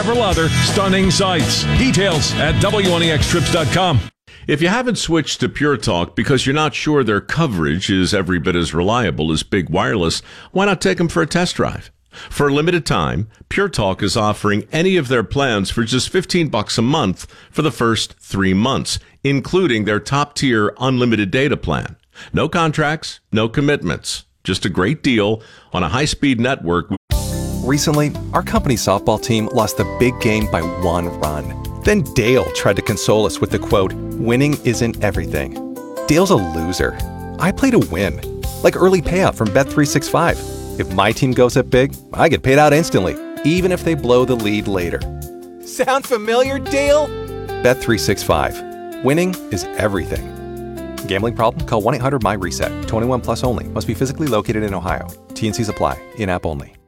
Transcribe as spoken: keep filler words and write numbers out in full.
several other stunning sights. Details at W N E X trips dot com. If you haven't switched to Pure Talk because you're not sure their coverage is every bit as reliable as Big Wireless, why not take them for a test drive? For a limited time, Pure Talk is offering any of their plans for just fifteen bucks a month for the first three months, including their top-tier unlimited data plan. No contracts, no commitments. Just a great deal on a high-speed network. Recently, our company softball team lost the big game by one run. Then Dale tried to console us with the quote, "Winning isn't everything." Dale's a loser. I play to win. Like early payout from Bet three sixty-five. If my team goes up big, I get paid out instantly, even if they blow the lead later. Sound familiar, Dale? Bet three sixty-five. Winning is everything. Gambling problem? Call one eight hundred M Y RESET. twenty-one plus only. Must be physically located in Ohio. T N Cs apply. In-app only.